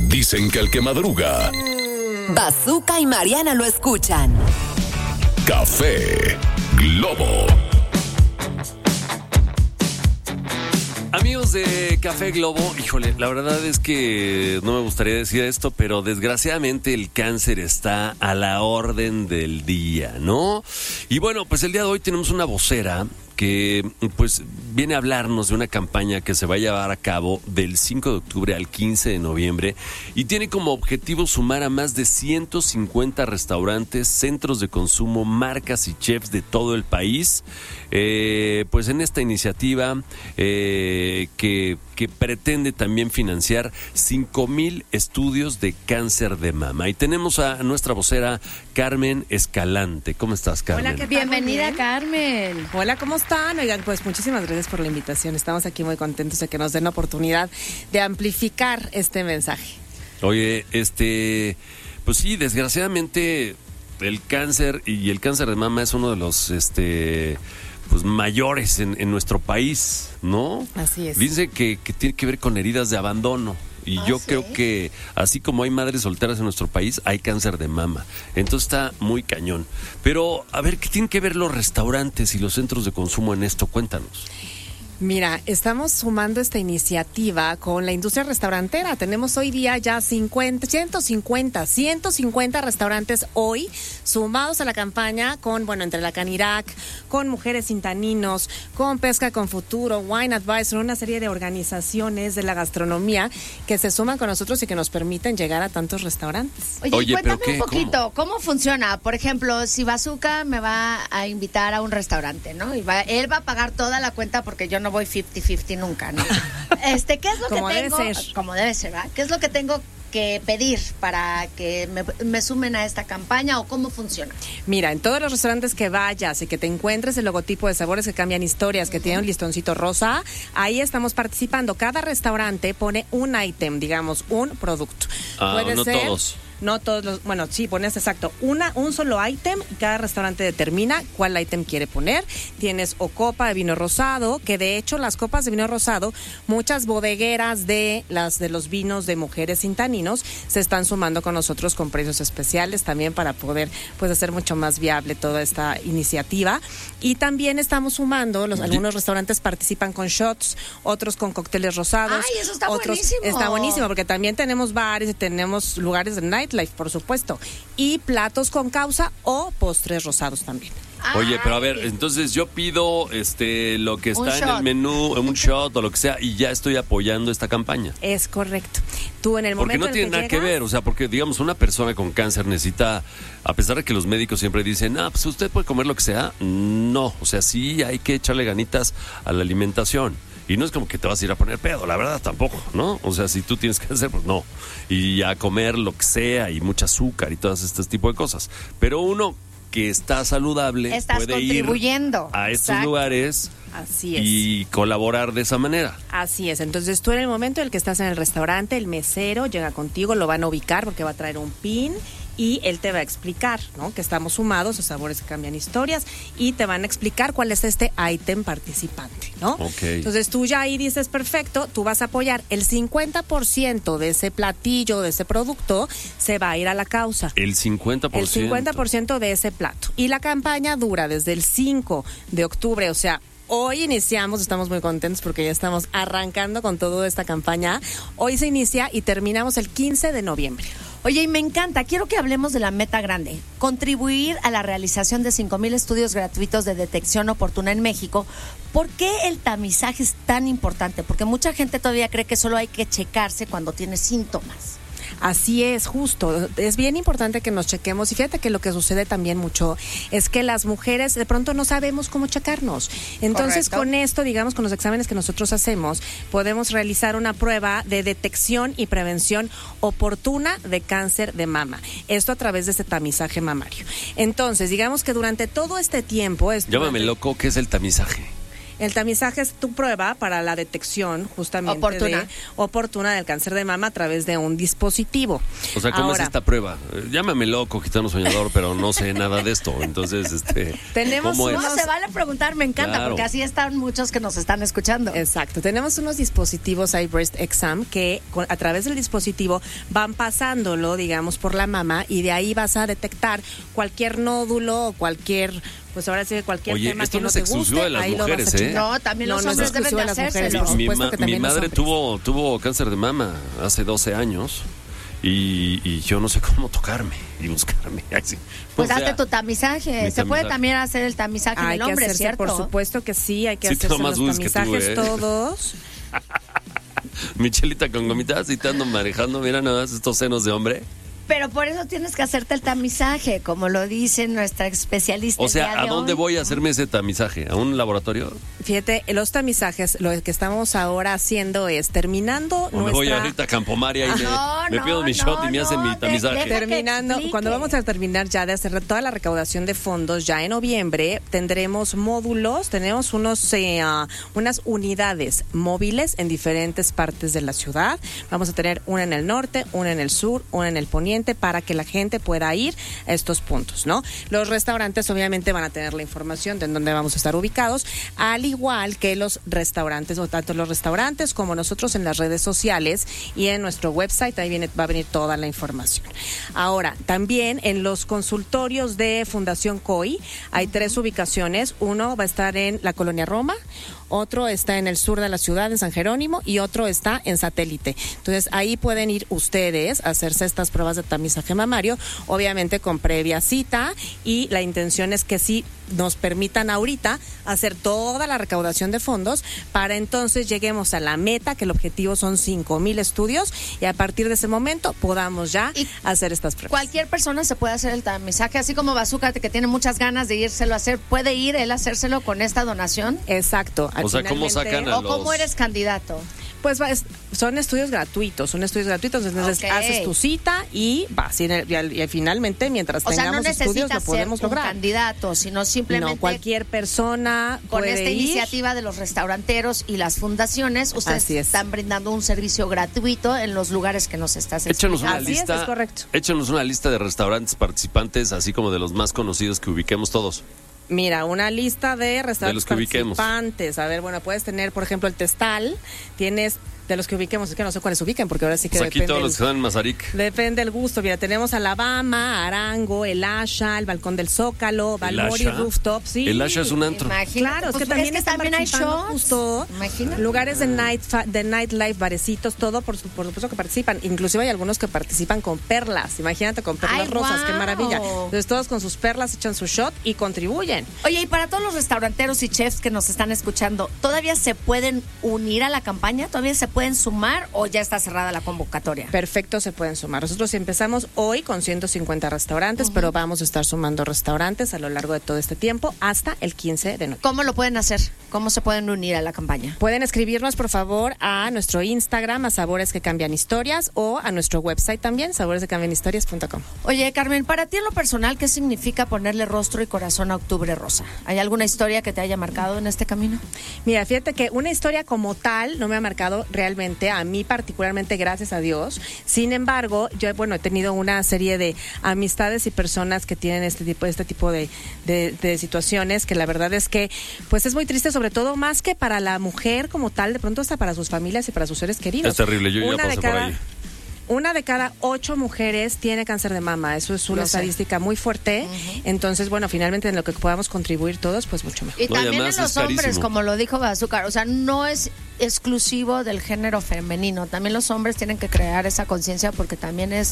Dicen que el que madruga, Bazooka y Mariana lo escuchan. Café Globo. Amigos de Café Globo, híjole, la verdad es que no me gustaría decir esto, pero desgraciadamente el cáncer está a la orden del día, ¿no? Y bueno, pues el día de hoy tenemos una vocera que pues viene a hablarnos de una campaña que se va a llevar a cabo del 5 de octubre al 15 de noviembre y tiene como objetivo sumar a más de 150 restaurantes, centros de consumo, marcas y chefs de todo el país, pues en esta iniciativa que pretende también financiar 5,000 estudios de cáncer de mama. Y tenemos a nuestra vocera Carmen Escalante. ¿Cómo estás, Carmen? Hola, ¿qué tal? Bienvenida, Carmen. Hola, ¿cómo están? Oigan, pues muchísimas gracias por la invitación. Estamos aquí muy contentos de que nos den la oportunidad de amplificar este mensaje. Oye, pues sí, desgraciadamente el cáncer y el cáncer de mama es uno de los pues mayores en nuestro país, ¿no? Así es. Dice que tiene que ver con heridas de abandono. Y yo creo que así como hay madres solteras en nuestro país, hay cáncer de mama. Entonces está muy cañón. Pero, a ver, ¿qué tienen que ver los restaurantes y los centros de consumo en esto? Cuéntanos. Mira, estamos sumando esta iniciativa con la industria restaurantera. Tenemos hoy día ya 150 restaurantes hoy sumados a la campaña con, bueno, entre la Canirac, con Mujeres Sin Taninos, con Pesca con Futuro, Wine Advisor, una serie de organizaciones de la gastronomía que se suman con nosotros y que nos permiten llegar a tantos restaurantes. Oye, ¿pero cuéntame qué? un poquito, ¿cómo funciona? Por ejemplo, si Bazooka me va a invitar a un restaurante, ¿no? Y él va a pagar toda la cuenta porque yo no voy 50-50 nunca, ¿no? ¿Qué es lo Como que tengo? debe ser. Como debe ser, ¿verdad? ¿Qué es lo que tengo que pedir para que me sumen a esta campaña o cómo funciona? Mira, en todos los restaurantes que vayas y que te encuentres el logotipo de Sabores que Cambian Historias, que tiene un listoncito rosa, ahí estamos participando. Cada restaurante pone un ítem, digamos, un producto. Puede no ser, todos. No todos los, bueno, sí, pones exacto, un solo ítem, cada restaurante determina cuál ítem quiere poner. Tienes o copa de vino rosado, que de hecho las copas de vino rosado, muchas bodegueras de los vinos de Mujeres Sin Taninos se están sumando con nosotros con precios especiales también para poder pues hacer mucho más viable toda esta iniciativa. Y también estamos sumando, algunos restaurantes participan con shots, otros con cócteles rosados. ¡Ay, eso está otros, buenísimo! Está buenísimo porque también tenemos bares y tenemos lugares de nightlife, por supuesto, y platos con causa o postres rosados también. Oye, pero a ver, entonces yo pido lo que está en shot. el menú, un shot o lo que sea, y ya estoy apoyando esta campaña. Es correcto. Tú en el Porque momento no tiene nada que ver, o sea, porque digamos una persona con cáncer necesita, a pesar de que los médicos siempre dicen, pues usted puede comer lo que sea, no, o sea, sí hay que echarle ganitas a la alimentación. Y no es como que te vas a ir a poner pedo, la verdad tampoco, ¿no? O sea, si tú tienes cáncer, pues no. Y a comer lo que sea y mucho azúcar y todas este tipo de cosas. Pero uno que está saludable puede ir a estos lugares. Así es. Y colaborar de esa manera. Así es. Entonces tú en el momento en el que estás en el restaurante, el mesero llega contigo, lo van a ubicar porque va a traer un pin y él te va a explicar, ¿no? Que estamos sumados a Sabores que Cambian Historias y te van a explicar cuál es este ítem participante, ¿no? Okay. Entonces tú ya ahí dices, perfecto, tú vas a apoyar el 50% de ese platillo, de ese producto, se va a ir a la causa. El 50%. El 50% de ese plato. Y la campaña dura desde el 5 de octubre, o sea, hoy iniciamos, estamos muy contentos porque ya estamos arrancando con toda esta campaña. Hoy se inicia y terminamos el 15 de noviembre. Oye, y me encanta, quiero que hablemos de la meta grande, contribuir a la realización de 5,000 estudios gratuitos de detección oportuna en México. ¿Por qué el tamizaje es tan importante? Porque mucha gente todavía cree que solo hay que checarse cuando tiene síntomas. Así es, justo. Es bien importante que nos chequemos. Y fíjate que lo que sucede también mucho es que las mujeres de pronto no sabemos cómo checarnos. Entonces, Correcto. Con esto, digamos, con los exámenes que nosotros hacemos, podemos realizar una prueba de detección y prevención oportuna de cáncer de mama. Esto a través de este tamizaje mamario. Entonces, digamos que durante todo este tiempo... Llámame loco, ¿qué es el tamizaje? El tamizaje es tu prueba para la detección justamente oportuna del cáncer de mama a través de un dispositivo. O sea, ¿cómo es esta prueba? Llámame loco, gitano soñador, pero no sé nada de esto. Entonces, tenemos ¿cómo es? No, se vale preguntar, me encanta, Claro. porque así están muchos que nos están escuchando. Exacto, tenemos unos dispositivos iBreast Exam que a través del dispositivo van pasándolo, digamos, por la mama y de ahí vas a detectar cualquier nódulo o cualquier, pues ahora sí, cualquier Oye, tema esto que no no es te exclusivo guste, de las ahí lo vas a mujeres, ¿eh? checar. No, también los no es hombres deben de exclusivo de las mujeres, hacérselo. por supuesto que Mi también los madre hombres. tuvo cáncer de mama hace 12 años y yo no sé cómo tocarme y buscarme. Así. Pues O sea, hazte tu tamizaje. mi Se puede tamizaje. también hacer el tamizaje Hay del que hombre, hacerse, ¿cierto? por supuesto que sí, hay que Sí, hacerse tengo más los bus que tú, tamizajes todos. Michelita con gomitas y te ando manejando, mira nada más estos senos de hombre. Pero por eso tienes que hacerte el tamizaje, como lo dice nuestra especialista. O el día sea, ¿a de dónde hoy. voy a hacerme ese tamizaje? ¿A un laboratorio? Fíjate, los tamizajes, lo que estamos ahora haciendo es terminando ¿O me voy nuestra... ahorita a Campomaria y me No, pido mi shot y me hacen mi tamizaje? deja que Terminando, explique. cuando vamos a terminar ya de hacer toda la recaudación de fondos, ya en noviembre tendremos módulos, tenemos unas unidades móviles en diferentes partes de la ciudad. Vamos a tener una en el norte, una en el sur, una en el poniente, para que la gente pueda ir a estos puntos, ¿no? Los restaurantes obviamente van a tener la información de en dónde vamos a estar ubicados, al igual que los restaurantes, o tanto los restaurantes como nosotros en las redes sociales y en nuestro website, ahí va a venir toda la información. Ahora, también en los consultorios de Fundación COI hay 3 ubicaciones. Uno va a estar en la Colonia Roma, otro está en el sur de la ciudad, en San Jerónimo, y otro está en Satélite. Entonces, ahí pueden ir ustedes a hacerse estas pruebas de tamizaje mamario, obviamente con previa cita, y la intención es que sí nos permitan ahorita hacer toda la recaudación de fondos para entonces lleguemos a la meta, que el objetivo son 5,000 estudios, y a partir de ese momento podamos ya hacer estas pruebas. Cualquier persona se puede hacer el tamizaje, así como Bazooka, que tiene muchas ganas de írselo a hacer, ¿puede ir él a hacérselo con esta donación? Exacto. O sea, ¿cómo sacan a ¿O cómo eres candidato? Pues son estudios gratuitos, entonces Ok. haces tu cita y vas, y finalmente mientras O sea, no tengamos estudios lo necesitas ser podemos un lograr. candidato, sino simplemente No, cualquier persona con puede esta ir. iniciativa de los restauranteros y las fundaciones, ustedes Así es. están brindando un servicio gratuito en los lugares que nos estás Échanos explicando. una Así es, lista. es correcto. Échanos una lista de restaurantes participantes, así como de los más conocidos que ubiquemos todos. Mira, una lista de restaurantes De los que ubiquemos. participantes. A ver, bueno, puedes tener, por ejemplo, el Testal. Tienes de los que ubiquemos, es que no sé cuáles ubiquen, porque ahora sí que Pues aquí depende. todos los que están en Mazarik. Depende del gusto. Mira, tenemos Alabama, Arango, El Asha, el Balcón del Zócalo, Balmori Asha? Rooftop. Sí. El Asha es un antro. Imagínate, Claro, es pues, que también, están hay participando shows. justo Imagínate. lugares de nightlife, barecitos, todo por supuesto que participan. Inclusive hay algunos que participan con perlas. Imagínate, con perlas Ay, rosas, qué guau. maravilla. Entonces todos con sus perlas echan su shot y contribuyen. Oye, y para todos los restauranteros y chefs que nos están escuchando, ¿todavía se pueden unir a la campaña? ¿Todavía se pueden sumar o ya está cerrada la convocatoria? Perfecto, se pueden sumar. Nosotros empezamos hoy con 150 restaurantes, pero vamos a estar sumando restaurantes a lo largo de todo este tiempo hasta el 15 de noviembre. ¿Cómo lo pueden hacer? ¿Cómo se pueden unir a la campaña? Pueden escribirnos, por favor, a nuestro Instagram, a Sabores que Cambian Historias, o a nuestro website también, saboresquecambianhistorias.com. Oye, Carmen, para ti en lo personal, ¿qué significa ponerle rostro y corazón a Octubre Rosa? ¿Hay alguna historia que te haya marcado en este camino? Mira, fíjate que una historia como tal no me ha marcado realmente, a mí particularmente, gracias a Dios. Sin embargo, yo he tenido una serie de amistades y personas que tienen este tipo de situaciones, que la verdad es que pues es muy triste, sobre todo más que para la mujer como tal, de pronto hasta para sus familias y para sus seres queridos. Es terrible, yo ya pasé por ahí. Una de cada 8 mujeres tiene cáncer de mama. Eso es una Lo sé. estadística muy fuerte. Entonces, bueno, finalmente en lo que podamos contribuir todos, pues mucho mejor. Y No, y también además en los es hombres, carísimo. como lo dijo Bazooka, o sea, no es exclusivo del género femenino. También los hombres tienen que crear esa conciencia porque también es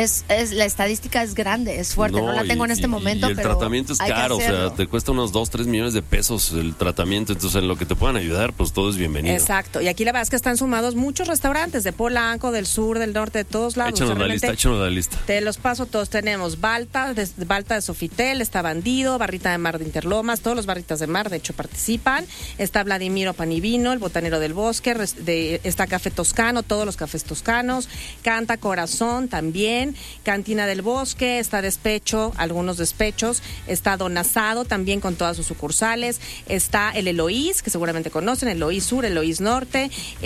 la estadística es grande, es fuerte. No la tengo en este momento, y el pero tratamiento es hay que caro, o sea, hacerlo. te cuesta unos 2-3 millones de pesos el tratamiento. Entonces, en lo que te puedan ayudar, pues todo es bienvenido. Exacto. Y aquí la verdad es que están sumados muchos restaurantes de Polanco, del sur, del norte, de todos lados. Échanos la realmente, lista, échanos la lista. Te los paso todos. Tenemos Balta de Sofitel, está Bandido, Barrita de Mar de Interlomas, todos los barritas de mar, de hecho, participan. Está Vladimiro Panivino, el botanero del del Bosque, está Café Toscano, todos los cafés toscanos, Canta Corazón también, Cantina del Bosque, está Despecho, algunos despechos, está Don Asado también con todas sus sucursales, está el Eloís, que seguramente conocen, Eloís Sur, Eloís Norte,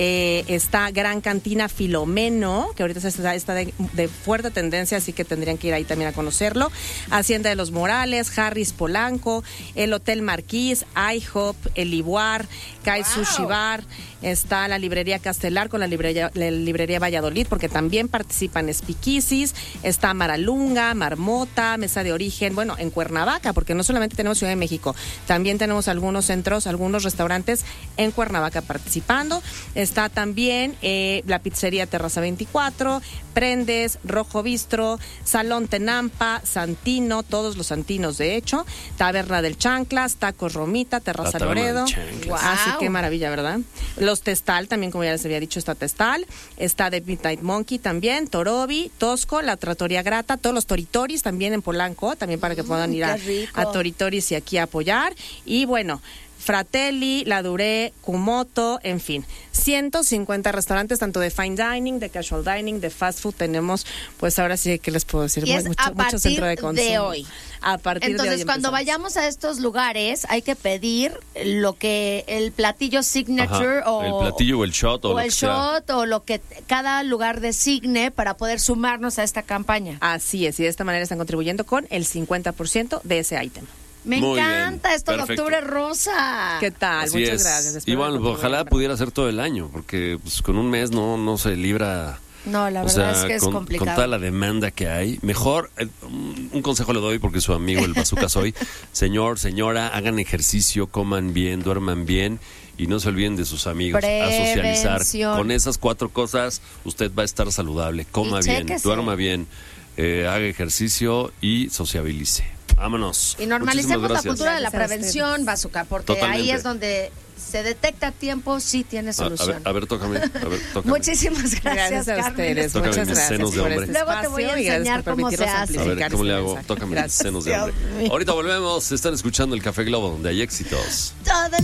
está Gran Cantina Filomeno, que ahorita está de fuerte tendencia, así que tendrían que ir ahí también a conocerlo, Hacienda de los Morales, Harris Polanco, el Hotel Marquís, IHOP, el Iguar, Kai Sushi Bar, está la librería Castelar con la librería Valladolid, porque también participan Speakeasies, está Maralunga, Marmota, Mesa de Origen, bueno, en Cuernavaca, porque no solamente tenemos Ciudad de México, también tenemos algunos centros, algunos restaurantes en Cuernavaca participando, está también la pizzería Terraza 24, Prendes, Rojo Bistro, Salón Tenampa, Santino, todos los Santinos de hecho, Taberna del Chanclas, Tacos Romita, Terraza Loredo. Wow. Así que maravilla, ¿verdad? Los Testal también, como ya les había dicho, está Testal, está The Midnight Monkey también, Torobi, Tosco, la Trattoria Grata, todos los Toritoris también en Polanco, también para que puedan ir a Toritoris y aquí a apoyar. Y bueno, Fratelli, La Duré, Kumoto, en fin, 150 restaurantes, tanto de fine dining, de casual dining, de fast food, tenemos, pues ahora sí que les puedo decir, y es mucho centro de consumo. De hoy. A partir Entonces, de hoy cuando vayamos a estos lugares, hay que pedir lo que el platillo signature el platillo o el shot o lo el que sea. shot o lo que cada lugar designe para poder sumarnos a esta campaña. Así es, y de esta manera están contribuyendo con el 50% de ese ítem. Me Muy encanta bien, esto de perfecto. Octubre Rosa. ¿Qué tal? Así Muchas es. gracias. Y Espero bueno, que ojalá contribuyan. pudiera ser todo el año, porque pues, con un mes no se libra. No, la O verdad sea, es que es con complicado. toda la demanda que hay, mejor, un consejo le doy porque su amigo el Bazooka soy, señor, señora, hagan ejercicio, coman bien, duerman bien y no se olviden de sus amigos, a socializar. Prevención. Con esas 4 cosas usted va a estar saludable, coma Y bien, chéquese. duerma bien, haga ejercicio y sociabilice. Vámonos. Y normalicemos Muchísimas la gracias. cultura de la Gracias a prevención, Bazooka, porque Totalmente. ahí es donde se detecta a tiempo, sí tiene solución. A ver, tócame. Muchísimas gracias, Gracias a Carmen. ustedes, Tócame muchas mis gracias senos de por hombre. este Luego te voy a espacio y gracias enseñar por cómo se permitirnos hace. A amplificar ver, ¿cómo este le hago? mensaje. Tócame mis Gracias. senos de hombre. Dios mío. Ahorita volvemos. Están escuchando el Café Globo, donde hay éxitos. Todo